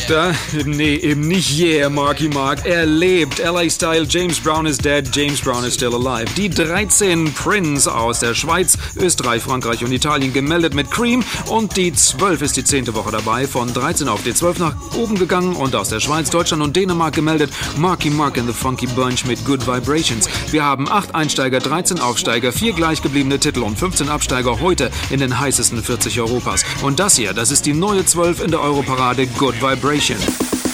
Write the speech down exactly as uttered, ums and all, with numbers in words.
Da? Nee, eben nicht yeah, Marky Mark. Er lebt. L A Style, James Brown is dead, James Brown is still alive. Die dreizehn Prince aus der Schweiz, Österreich, Frankreich und Italien gemeldet mit Cream. Und die zwölf ist die zehnte Woche dabei. Von dreizehn auf die zwölf nach oben gegangen. Und aus der Schweiz, Deutschland und Dänemark gemeldet Marky Mark and the Funky Bunch mit Good Vibrations. Wir haben acht Einsteiger, dreizehn Aufsteiger, vier gleichgebliebene Titel und fünfzehn Absteiger heute in den heißesten vierzig Europas. Und das hier, das ist die neue zwölf in der Europarade Good Vibration.